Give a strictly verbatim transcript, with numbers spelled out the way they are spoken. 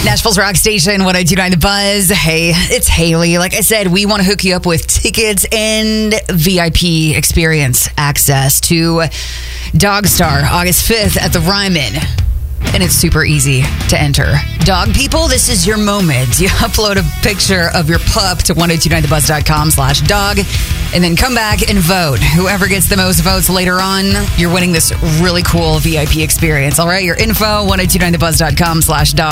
Nashville's Rock Station, one oh two point nine The Buzz. Hey, it's Haley. Like I said, we want to hook you up with tickets and V I P experience access to Dogstar August fifth at the Ryman. And it's super easy to enter. Dog people, this is your moment. You upload a picture of your pup to ten twenty-nine the buzz dot com slash dog and then come back and vote. Whoever gets the most votes later on, you're winning this really cool V I P experience. All right, your info, ten twenty-nine the buzz dot com slash dog.